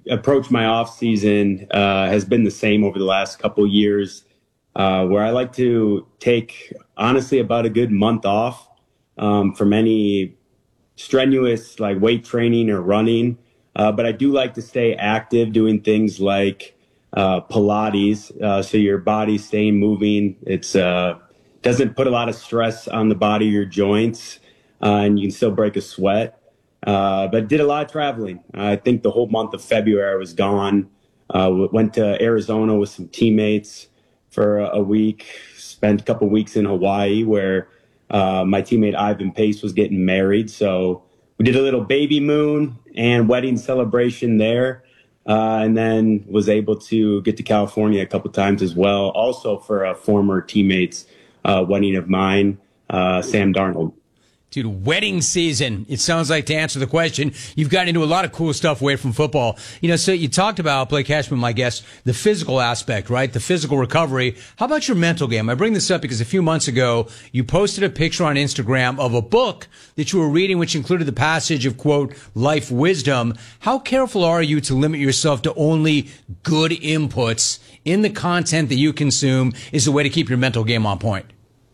approach my off season has been the same over the last couple years, where I like to take honestly about a good month off from any strenuous like weight training or running. But I do like to stay active, doing things like Pilates, so your body's staying moving. It's doesn't put a lot of stress on the body or your joints, and you can still break a sweat. But did a lot of traveling. I think the whole month of February I was gone. Went to Arizona with some teammates for a week. Spent a couple weeks in Hawaii where my teammate Ivan Pace was getting married. So we did a little baby moon and wedding celebration there. And then was able to get to California a couple times as well. Also for a former teammate's wedding of mine, Sam Darnold. Dude, wedding season. It sounds like, to answer the question, you've gotten into a lot of cool stuff away from football. You know, so you talked about, Blake Cashman, my guest, the physical aspect, right? The physical recovery. How about your mental game? I bring this up because a few months ago, you posted a picture on Instagram of a book that you were reading, which included the passage of, quote, life wisdom. How careful are you to limit yourself to only good inputs in the content that you consume is a way to keep your mental game on point?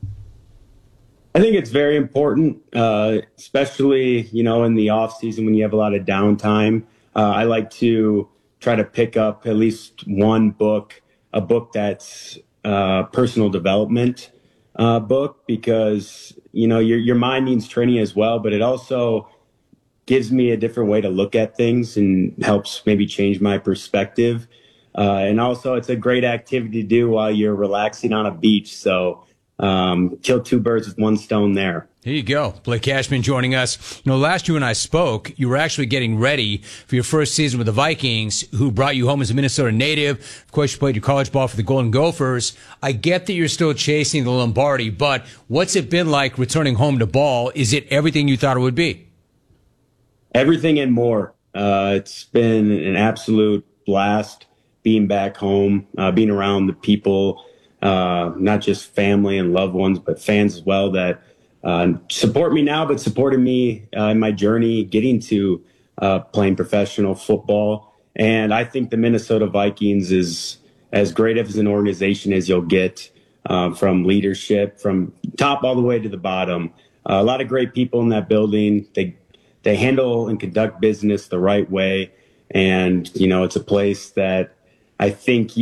I think it's very important, especially, you know, in the off season when you have a lot of downtime. I like to try to pick up at least one book, a book that's personal development book, because, you know, your mind needs training as well, but it also gives me a different way to look at things and helps maybe change my perspective. And also it's a great activity to do while you're relaxing on a beach. So kill two birds with one stone there. Here you go. Blake Cashman joining us. You know, last you and I spoke, you were actually getting ready for your first season with the Vikings, who brought you home as a Minnesota native. Of course, you played your college ball for the Golden Gophers. I get that you're still chasing the Lombardi, but what's it been like returning home to ball? Is it everything you thought it would be? Everything and more. It's been an absolute blast being back home, being around the people, not just family and loved ones, but fans as well that support me now, but supported me in my journey getting to playing professional football. And I think the Minnesota Vikings is as great as an organization as you'll get, from leadership, from top all the way to the bottom. A lot of great people in that building. They handle and conduct business the right way. And, you know, it's a place that I think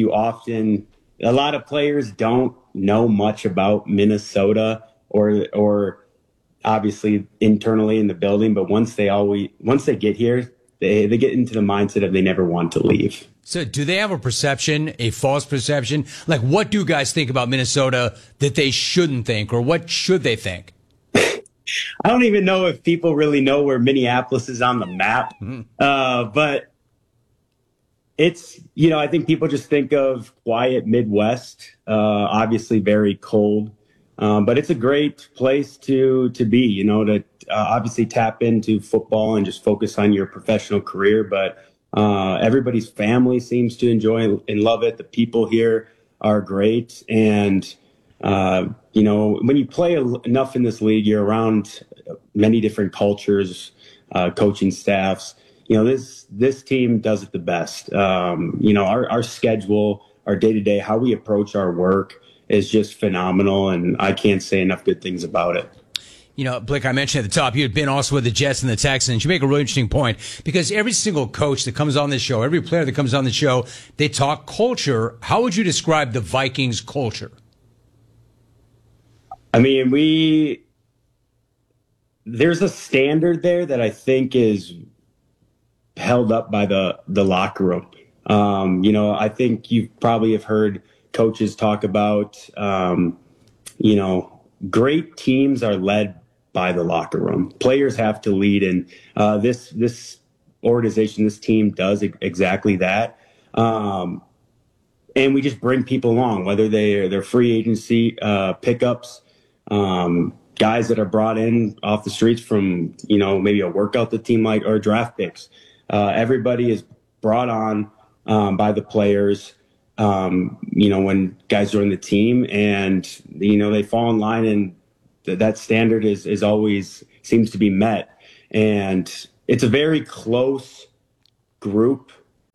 a lot of players don't know much about Minnesota or obviously internally in the building. But once they get here, they get into the mindset of they never want to leave. So do they have a perception, a false perception? Like, what do guys think about Minnesota that they shouldn't think, or what should they think? I don't even know if people really know where Minneapolis is on the map. But it's, you know, I think people just think of quiet Midwest, obviously very cold. But it's a great place to be, you know, to obviously tap into football and just focus on your professional career. But everybody's family seems to enjoy and love it. The people here are great. And you know, when you play enough in this league, you're around many different cultures, coaching staffs. You know, this team does it the best. You know, our schedule, our day-to-day, how we approach our work is just phenomenal, and I can't say enough good things about it. You know, Blake, I mentioned at the top, you had been also with the Jets and the Texans. You make a really interesting point, because every single coach that comes on this show, every player that comes on the show, they talk culture. How would you describe the Vikings culture? I mean, there's a standard there that I think is held up by the locker room. You know, I think you probably have heard coaches talk about, you know, great teams are led by the locker room. Players have to lead, and this organization, this team does exactly that. And we just bring people along, whether they're free agency pickups, guys that are brought in off the streets from, you know, maybe a workout the team like, or draft picks. Everybody is brought on by the players, you know, when guys join the team, and, you know, they fall in line, and that standard is always seems to be met. And it's a very close group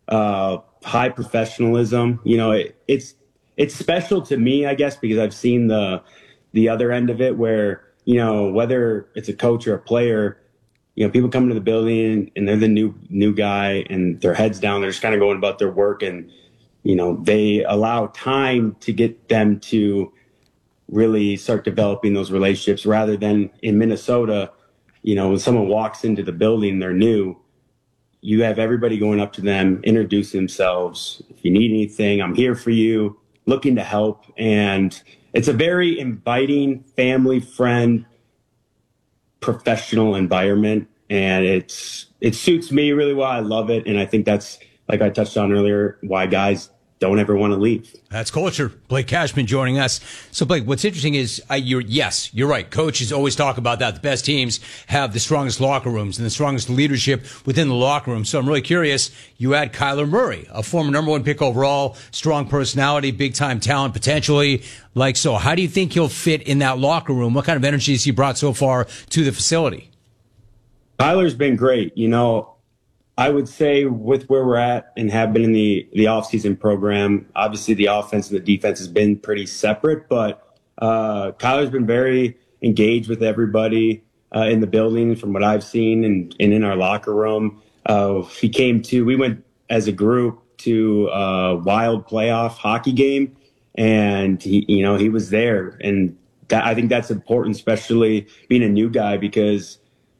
high professionalism. It's special to me, I guess, because I've seen the other end of it where, whether it's a coach or a player, people come into the building and they're the new guy and their heads down. They're just kind of going about their work, and they allow time to get them to really start developing those relationships, rather than in Minnesota, when someone walks into the building, they're new. You have everybody going up to them, introduce themselves. If you need anything, I'm here for you, looking to help. And it's a very inviting, family, friend, professional environment. And it suits me really well. I love it. And I think that's, like I touched on earlier, why guys don't ever want to leave. That's culture. Blake Cashman joining us. So, Blake, what's interesting is, you're right. Coaches always talk about that. The best teams have the strongest locker rooms and the strongest leadership within the locker room. So I'm really curious. You add Kyler Murray, a former #1 pick overall, strong personality, big-time talent potentially. So how do you think he'll fit in that locker room? What kind of energy has he brought so far to the facility? Kyler's been great. I would say with where we're at and have been in the offseason program, obviously the offense and the defense has been pretty separate, but Kyler's been very engaged with everybody in the building from what I've seen and in our locker room. We went as a group to a Wild playoff hockey game, and he was there. And I think that's important, especially being a new guy, because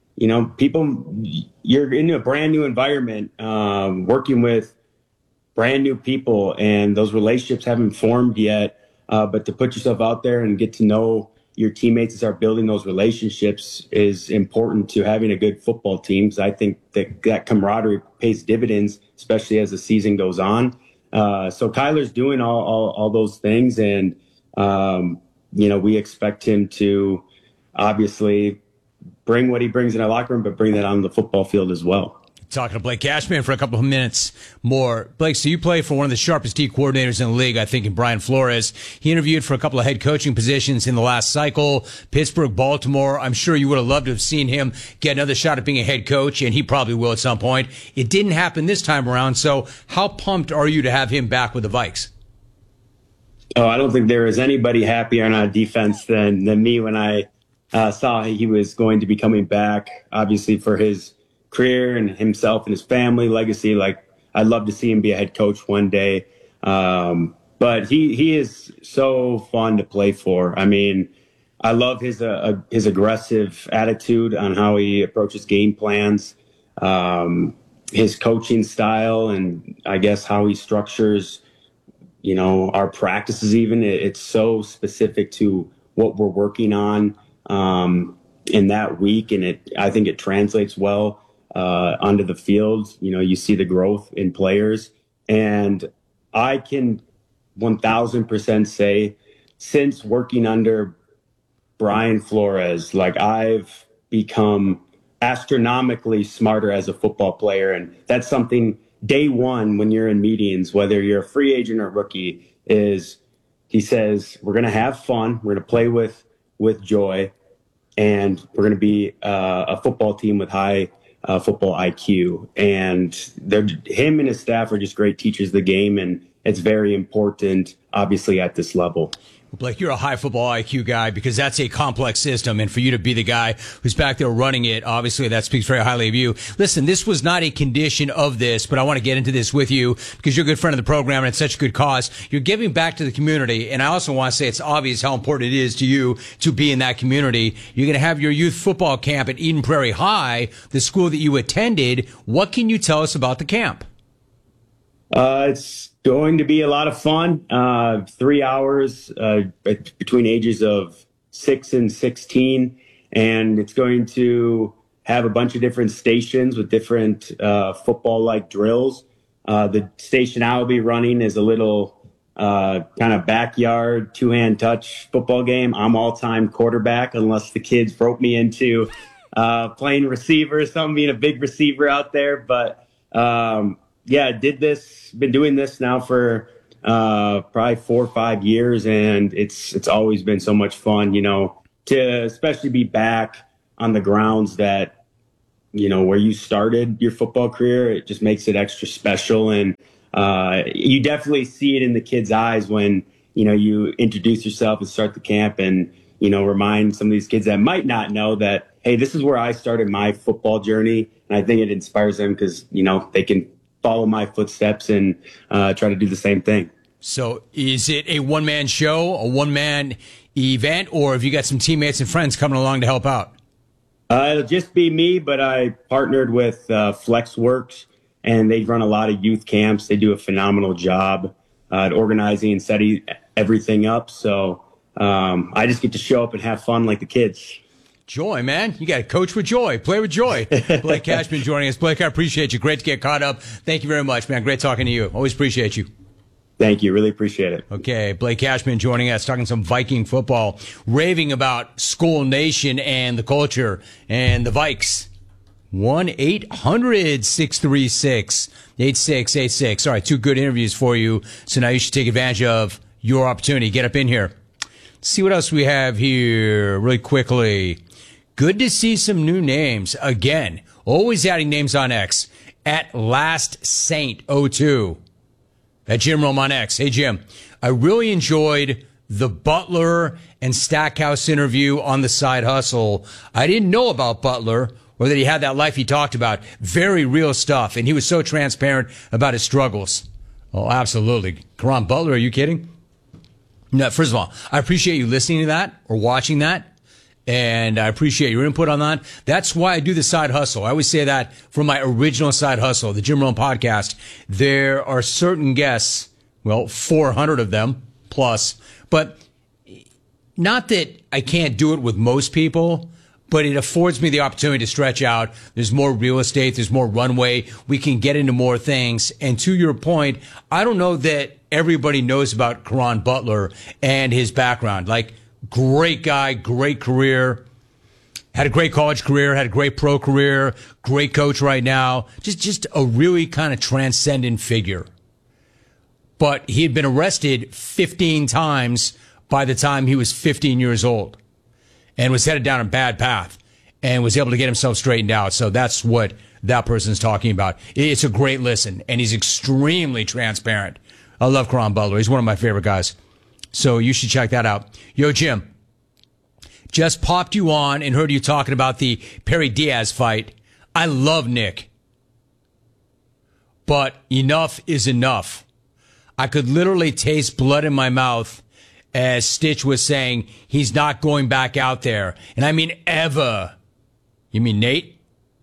you're in a brand new environment, working with brand new people, and those relationships haven't formed yet. But to put yourself out there and get to know your teammates and start building those relationships is important to having a good football team. So I think that camaraderie pays dividends, especially as the season goes on. So Kyler's doing all those things, and we expect him to obviously bring what he brings in our locker room, but bring that on the football field as well. Talking to Blake Cashman for a couple of minutes more. Blake, so you play for one of the sharpest D coordinators in the league, I think, in Brian Flores. He interviewed for a couple of head coaching positions in the last cycle, Pittsburgh, Baltimore. I'm sure you would have loved to have seen him get another shot at being a head coach, and he probably will at some point. It didn't happen this time around, so how pumped are you to have him back with the Vikes? Oh, I don't think there is anybody happier on our defense than me when I saw he was going to be coming back, obviously for his career and himself and his family legacy. I'd love to see him be a head coach one day. But he is so fun to play for. I mean, I love his aggressive attitude on how he approaches game plans, his coaching style, and I guess how he structures, our practices even. It's so specific to what we're working on in that week, and I think it translates well onto the field. You see the growth in players, and I can 1000% say, since working under Brian Flores, I've become astronomically smarter as a football player, and that's something day one when you're in meetings, whether you're a free agent or rookie, is he says we're going to have fun, we're going to play with joy, and we're going to be a football team with high football IQ. And him and his staff are just great teachers of the game, and it's very important, obviously, at this level. Blake, you're a high football IQ guy because that's a complex system, and for you to be the guy who's back there running it, obviously that speaks very highly of you. Listen, this was not a condition of this, but I want to get into this with you because you're a good friend of the program and it's such a good cause. You're giving back to the community, and I also want to say it's obvious how important it is to you to be in that community. You're going to have your youth football camp at Eden Prairie High, the school that you attended. What can you tell us about the camp? It's going to be a lot of fun. 3 hours between ages of 6 and 16. And it's going to have a bunch of different stations with different football-like drills. The station I will be running is a little kind of backyard, two-hand touch football game. I'm all-time quarterback unless the kids rope me into playing receiver or something, being a big receiver out there. But been doing this now for probably 4 or 5 years, and it's always been so much fun, to especially be back on the grounds that where you started your football career, it just makes it extra special. And you definitely see it in the kids' eyes when, you introduce yourself and start the camp and, remind some of these kids that might not know that, hey, this is where I started my football journey. And I think it inspires them because, they can follow my footsteps and try to do the same thing. So is it a one-man show, a one-man event, or have you got some teammates and friends coming along to help out? It'll just be me, but I partnered with FlexWorks, and they run a lot of youth camps. They do a phenomenal job at organizing and setting everything up. So I just get to show up and have fun like the kids. Joy, man. You got to coach with joy, play with joy. Blake Cashman joining us. Blake, I appreciate you. Great to get caught up. Thank you very much, man. Great talking to you. Always appreciate you. Thank you. Really appreciate it. Okay, Blake Cashman joining us, talking some Viking football, raving about Skull Nation and the culture and the Vikes. 1-800-636-8686. All right, two good interviews for you, so now you should take advantage of your opportunity. Get up in here. Let's see what else we have here really quickly. Good to see some new names. Again, always adding names on X. At Last Saint 02. At Jim Rome on X. Hey, Jim, I really enjoyed the Butler and Stackhouse interview on the Side Hustle. I didn't know about Butler or that he had that life he talked about. Very real stuff. And he was so transparent about his struggles. Oh, absolutely. Karan Butler, are you kidding? No, first of all, I appreciate you listening to that or watching that. And I appreciate your input on that. That's why I do the Side Hustle. I always say that for my original Side Hustle, the Jim Rome podcast. There are certain guests, 400 of them plus, but not that I can't do it with most people, but it affords me the opportunity to stretch out. There's more real estate. There's more runway. We can get into more things. And to your point, I don't know that everybody knows about Karan Butler and his background. Like, great guy, great career, had a great college career, had a great pro career, great coach right now. Just a really kind of transcendent figure. But he had been arrested 15 times by the time he was 15 years old and was headed down a bad path and was able to get himself straightened out. So that's what that person's talking about. It's a great listen, and he's extremely transparent. I love Karan Butler. He's one of my favorite guys. So you should check that out. Yo, Jim, just popped you on and heard you talking about the Perry Diaz fight. I love Nick, but enough is enough. I could literally taste blood in my mouth as Stitch was saying he's not going back out there. And I mean ever. You mean Nate?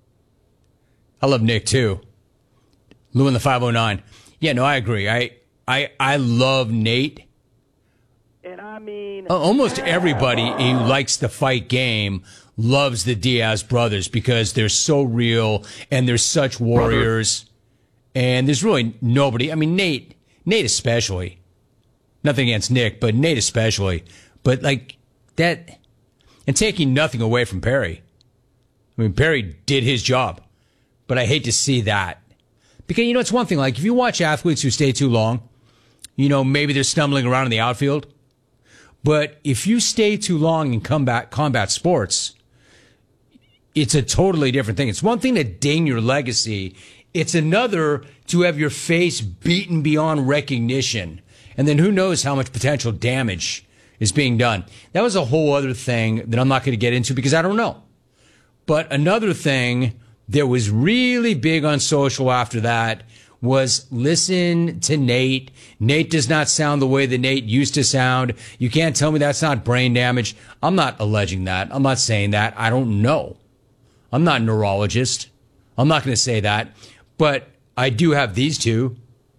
I love Nick too. Lou in the 509. Yeah, no, I agree. I love Nate. And I mean, almost everybody who likes the fight game loves the Diaz brothers because they're so real and they're such warriors. And there's really nobody. I mean, Nate especially. Nothing against Nick, but Nate especially. But like that, and taking nothing away from Perry. I mean, Perry did his job, but I hate to see that. Because, it's one thing, like if you watch athletes who stay too long, maybe they're stumbling around in the outfield. But if you stay too long in combat sports, it's a totally different thing. It's one thing to ding your legacy. It's another to have your face beaten beyond recognition. And then who knows how much potential damage is being done. That was a whole other thing that I'm not going to get into because I don't know. But another thing that was really big on social after that was listen to Nate. Nate does not sound the way that Nate used to sound. You can't tell me that's not brain damage. I'm not alleging that. I'm not saying that. I don't know. I'm not a neurologist. I'm not going to say that. But I do have these two.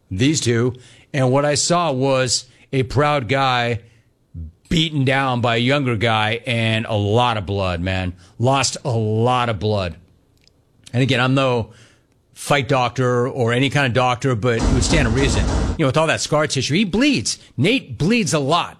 And what I saw was a proud guy beaten down by a younger guy and a lot of blood, man. Lost a lot of blood. And again, I'm no fight doctor or any kind of doctor, but it would stand to reason. With all that scar tissue, he bleeds. Nate bleeds a lot.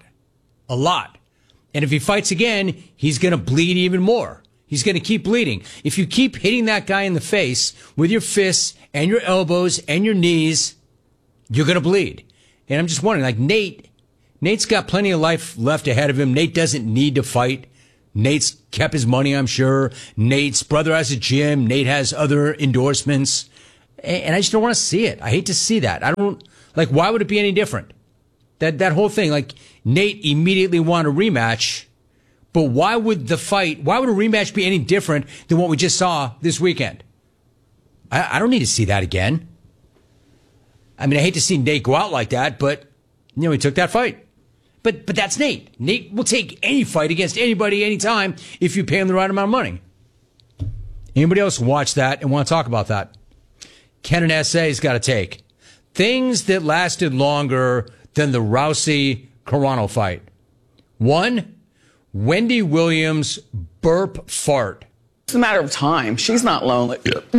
And if he fights again, he's going to bleed even more. He's going to keep bleeding. If you keep hitting that guy in the face with your fists and your elbows and your knees, you're going to bleed. And I'm just wondering, like Nate's got plenty of life left ahead of him. Nate doesn't need to fight Nate's kept his money, I'm sure. Nate's brother has a gym. Nate has other endorsements. And I just don't want to see it. I hate to see that. I don't, like, why would it be any different? That whole thing, like, Nate immediately wanted a rematch, but why would a rematch be any different than what we just saw this weekend? I don't need to see that again. I mean, I hate to see Nate go out like that, but, he took that fight. But that's Nate. Nate will take any fight against anybody, anytime, if you pay him the right amount of money. Anybody else watch that and want to talk about that? Ken and S.A.'s got a take. Things that lasted longer than the Rousey-Carano fight. 1, Wendy Williams' burp fart. It's a matter of time. She's not lonely. Yeah.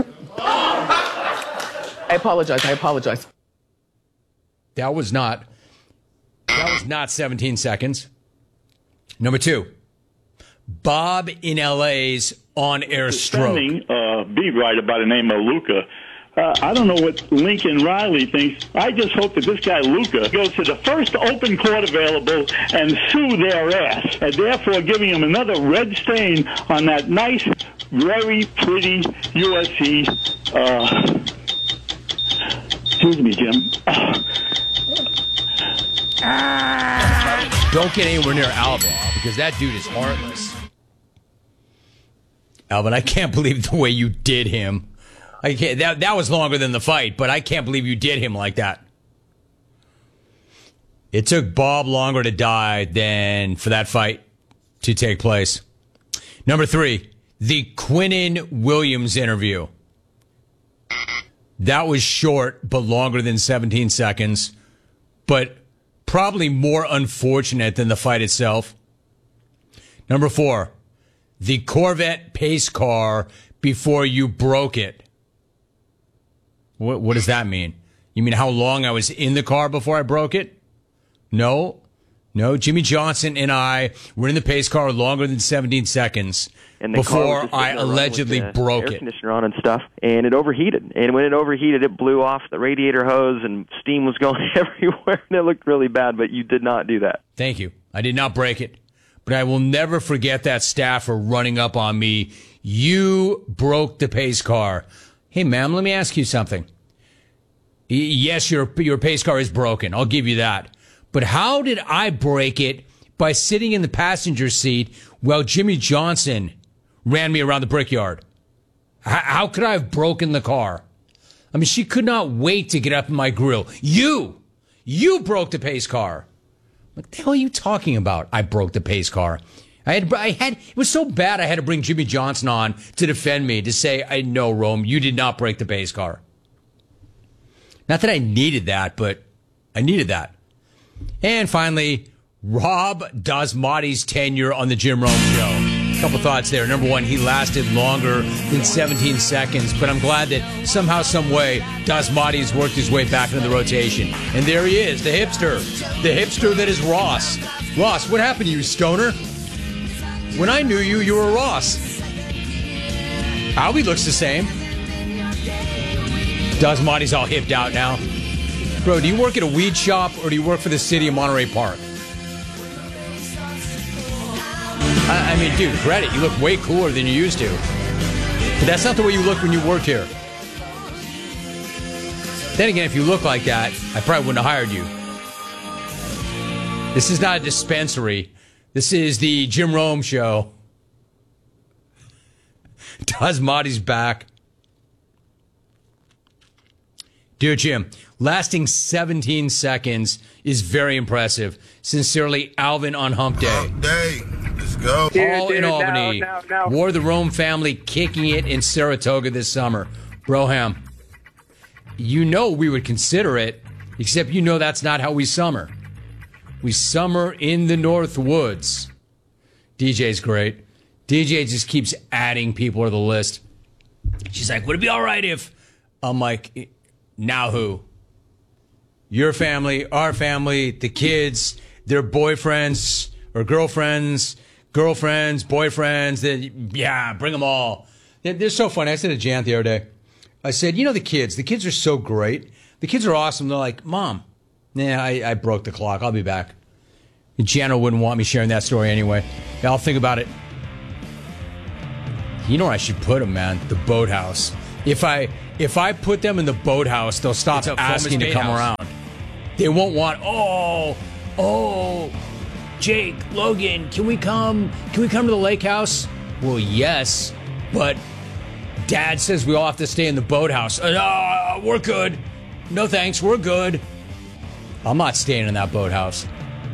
I apologize. That was not 17 seconds. Number 2, Bob in LA's on-air stroke. Beat writer by the name of Luca. I don't know what Lincoln Riley thinks. I just hope that this guy, Luca, goes to the first open court available and sue their ass, and therefore giving him another red stain on that nice, very pretty USC. Excuse me, Jim. Don't get anywhere near Alvin, because that dude is heartless. Alvin, I can't believe the way you did him. I can't. That was longer than the fight, but I can't believe you did him like that. It took Bob longer to die than for that fight to take place. Number 3, the Quinnen Williams interview. That was short, but longer than 17 seconds, but probably more unfortunate than the fight itself. Number 4, the Corvette pace car before you broke it. What does that mean? You mean how long I was in the car before I broke it? No. Jimmy Johnson and I were in the pace car longer than 17 seconds before I allegedly broke it. Air conditioner on and stuff, and it overheated. And when it overheated, it blew off the radiator hose, and steam was going everywhere, and it looked really bad. But you did not do that. Thank you. I did not break it, but I will never forget that staffer running up on me. You broke the pace car. Hey, ma'am, let me ask you something. Yes, your pace car is broken. I'll give you that. But how did I break it by sitting in the passenger seat while Jimmy Johnson ran me around the Brickyard? How could I have broken the car? I mean, she could not wait to get up in my grill. You broke the pace car. What the hell are you talking about? I broke the pace car. It was so bad I had to bring Jimmy Johnson on to defend me, to say, I know, Rome, you did not break the pace car. Not that I needed that, but I needed that. And finally, Rob Dasmati's tenure on the Jim Rome Show. A couple thoughts there. Number 1, he lasted longer than 17 seconds, but I'm glad that somehow, some way, Dasmati's worked his way back into the rotation. And there he is, the hipster that is Ross. Ross, what happened to you, stoner? When I knew you, you were Ross. Albie looks the same. Dasmati's all hipped out now. Bro, do you work at a weed shop or do you work for the city of Monterey Park? I mean, dude, credit. You look way cooler than you used to. But that's not the way you look when you worked here. Then again, if you look like that, I probably wouldn't have hired you. This is not a dispensary. This is the Jim Rome Show. Dasmati's back. Dear Jim, lasting 17 seconds is very impressive. Sincerely, Alvin on Hump Day. Hump Day. Let's go. Paul in Albany. No. Wore the Rome family kicking it in Saratoga this summer. Broham, you know we would consider it, except you know that's not how we summer. We summer in the North Woods. DJ's great. DJ just keeps adding people to the list. She's like, would it be all right if... I'm like, now who? Your family, our family, the kids, their boyfriends or girlfriends, boyfriends. Yeah, bring them all. They're so funny. I said to Jan the other day, I said, you know the kids are so great. The kids are awesome. They're like, Mom, I broke the clock. I'll be back. And Jana wouldn't want me sharing that story anyway. I'll think about it. You know where I should put them, man? The boathouse. If I put them in the boathouse, they'll stop asking to come around. They won't want, Jake, Logan, can we come to the lake house? Well, yes, but Dad says we all have to stay in the boathouse. We're good. No thanks, we're good. I'm not staying in that boathouse.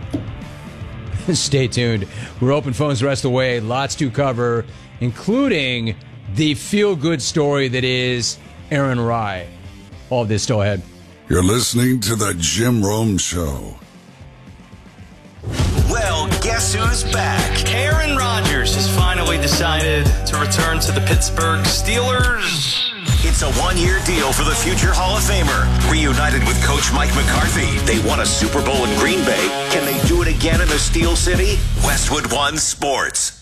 Stay tuned. We're open phones the rest of the way. Lots to cover, including the feel-good story that is Aaron Rye. All of this still ahead. You're listening to the Jim Rome Show. Well, guess who's back? Aaron Rodgers has finally decided to return to the Pittsburgh Steelers. It's a one-year deal for the future Hall of Famer. Reunited with Coach Mike McCarthy, they won a Super Bowl in Green Bay. Can they do it again in the Steel City? Westwood One Sports.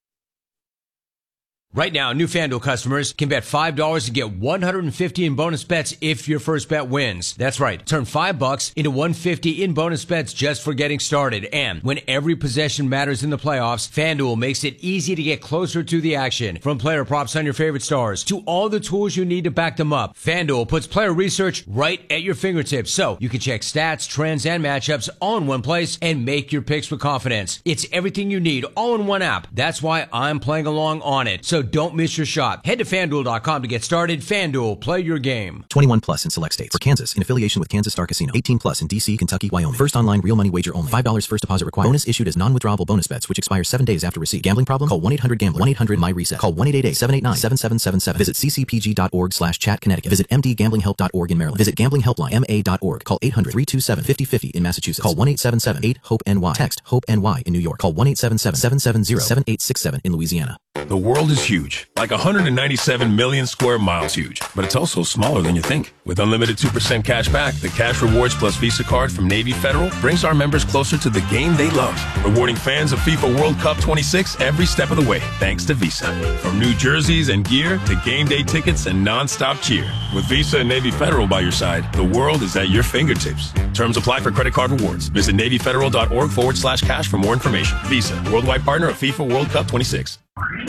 Right now, new FanDuel customers can bet $5 to get $150 in bonus bets if your first bet wins. That's right. Turn $5 into $150 in bonus bets just for getting started. And when every possession matters in the playoffs, FanDuel makes it easy to get closer to the action. From player props on your favorite stars to all the tools you need to back them up, FanDuel puts player research right at your fingertips, so you can check stats, trends, and matchups all in one place and make your picks with confidence. It's everything you need all in one app. That's why I'm playing along on it. So don't miss your shot. Head to FanDuel.com to get started. FanDuel, play your game. 21 plus in select states. For Kansas, in affiliation with Kansas Star Casino. 18 plus in D.C., Kentucky, Wyoming. First online real money wager only. $5 first deposit required. Bonus issued as non-withdrawable bonus bets, which expire 7 days after receipt. Gambling problem? Call 1-800-GAMBLER. 1-800-MY-RESET. Call 1-888-789-7777. Visit ccpg.org/chat Connecticut. Visit mdgamblinghelp.org in Maryland. Visit gamblinghelpline.ma.org. Call 800-327-5050 in Massachusetts. Call 1-877-8-HOPE-NY. Text HOPE-NY in New York. Call 1-877-770-7867 in Louisiana. The world is huge, like 197 million square miles huge, but it's also smaller than you think. With unlimited 2% cash back, the Cash Rewards Plus Visa card from Navy Federal brings our members closer to the game they love, rewarding fans of FIFA World Cup 26 every step of the way, thanks to Visa. From new jerseys and gear to game day tickets and non-stop cheer. With Visa and Navy Federal by your side, the world is at your fingertips. Terms apply for credit card rewards. Visit NavyFederal.org/cash for more information. Visa, worldwide partner of FIFA World Cup 26.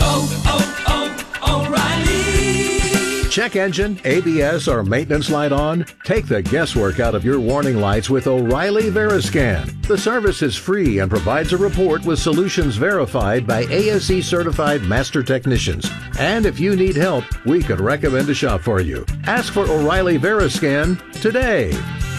O'Reilly. Check engine, ABS, or maintenance light on? Take the guesswork out of your warning lights with O'Reilly Veriscan. The service is free and provides a report with solutions verified by ASE certified master technicians. And if you need help, we could recommend a shop for you. Ask for O'Reilly Veriscan today.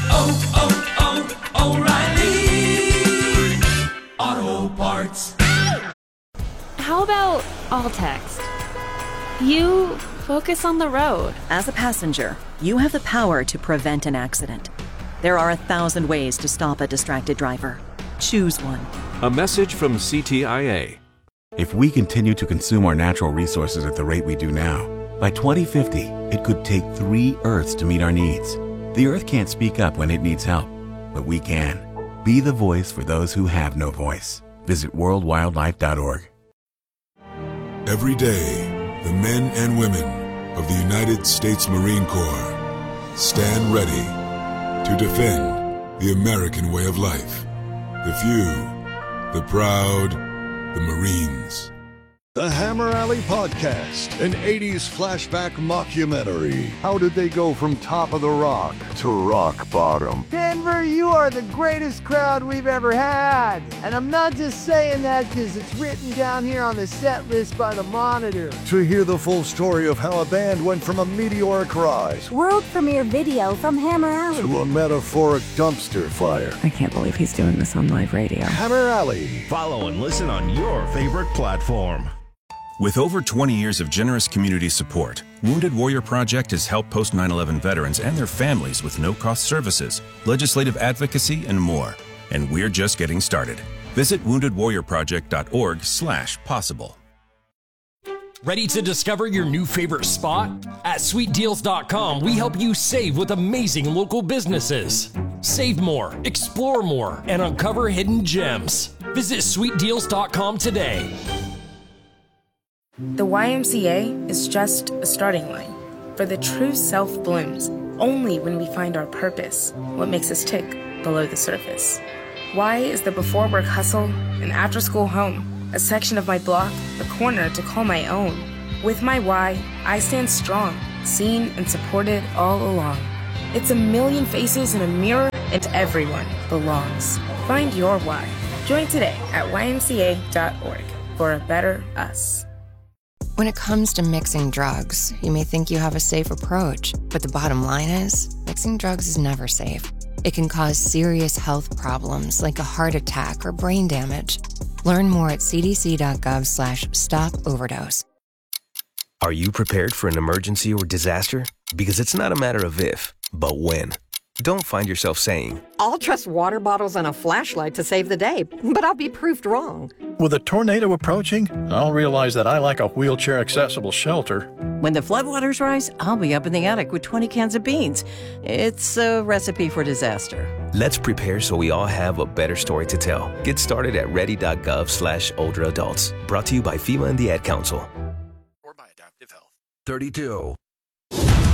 O'Reilly Auto Parts. How about all text? You focus on the road. As a passenger, you have the power to prevent an accident. There are 1,000 ways to stop a distracted driver. Choose one. A message from CTIA. If we continue to consume our natural resources at the rate we do now, by 2050, it could take 3 Earths to meet our needs. The Earth can't speak up when it needs help, but we can. Be the voice for those who have no voice. Visit worldwildlife.org. Every day, the men and women of the United States Marine Corps stand ready to defend the American way of life. The few, the proud, the Marines. The Hammer Alley Podcast, an 80s flashback mockumentary. How did they go from top of the rock to rock bottom? Denver, you are the greatest crowd we've ever had. And I'm not just saying that because it's written down here on the set list by the Monitor. To hear the full story of how a band went from a meteoric rise, world premiere video from Hammer Alley, to a metaphoric dumpster fire. I can't believe he's doing this on live radio. Hammer Alley. Follow and listen on your favorite platform. With over 20 years of generous community support, Wounded Warrior Project has helped post 9/11 veterans and their families with no-cost services, legislative advocacy, and more. And we're just getting started. Visit woundedwarriorproject.org/possible. Ready to discover your new favorite spot? At sweetdeals.com, we help you save with amazing local businesses. Save more, explore more, and uncover hidden gems. Visit sweetdeals.com today. The YMCA is just a starting line, for the true self blooms only when we find our purpose, what makes us tick below the surface. Y is the before work hustle and after school home, a section of my block, a corner to call my own. With my why, I stand strong, seen and supported all along. It's a million faces in a mirror, and everyone belongs. Find your why. Join today at ymca.org for a better us. When it comes to mixing drugs, you may think you have a safe approach, but the bottom line is, mixing drugs is never safe. It can cause serious health problems like a heart attack or brain damage. Learn more at cdc.gov/stop-overdose. Are you prepared for an emergency or disaster? Because it's not a matter of if, but when. Don't find yourself saying, I'll trust water bottles and a flashlight to save the day, but I'll be proved wrong. With a tornado approaching, I'll realize that I lack a wheelchair-accessible shelter. When the floodwaters rise, I'll be up in the attic with 20 cans of beans. It's a recipe for disaster. Let's prepare so we all have a better story to tell. Get started at ready.gov/older adults. Brought to you by FEMA and the Ad Council. Or by Adaptive Health. 32.